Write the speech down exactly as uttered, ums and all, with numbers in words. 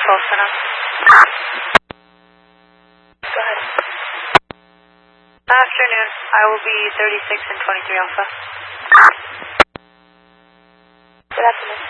twelve center. Go ahead. Afternoon. I will be thirty-six and twenty-three Alpha. Good afternoon.